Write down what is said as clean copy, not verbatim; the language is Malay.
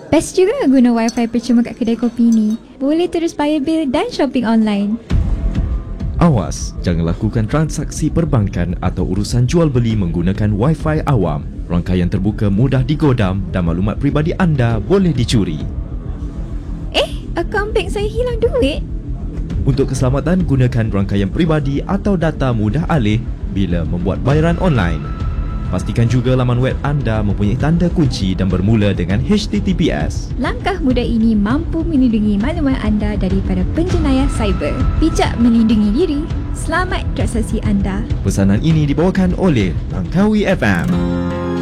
Best juga guna wifi percuma kat kedai kopi ni. Boleh terus bayar bil dan shopping online. Awas, jangan lakukan transaksi perbankan atau urusan jual beli menggunakan wifi awam. Rangkaian terbuka mudah digodam dan maklumat peribadi anda boleh dicuri. Akaun bank saya hilang duit. Untuk keselamatan, gunakan rangkaian peribadi atau data mudah alih bila membuat bayaran online. Pastikan juga laman web anda mempunyai tanda kunci dan bermula dengan HTTPS. Langkah mudah ini mampu melindungi maklumat anda daripada penjenayah cyber. Bijak melindungi diri, selamat transaksi anda. Pesanan ini dibawakan oleh Langkawi FM.